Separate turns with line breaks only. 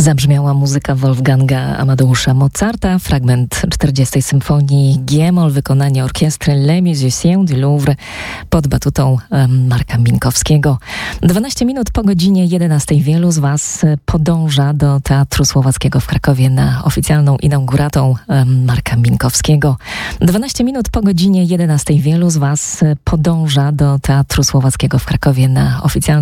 Zabrzmiała muzyka Wolfganga Amadeusza Mozarta, fragment 40. symfonii G-moll, wykonanie orkiestry Les Musiciens du Louvre pod batutą Marka Minkowskiego. 12 minut po godzinie 11. Wielu z Was podąża do Teatru Słowackiego w Krakowie na oficjalną inaugurację Marka Minkowskiego. 12 minut po godzinie 11. Wielu z Was podąża do Teatru Słowackiego w Krakowie na oficjalną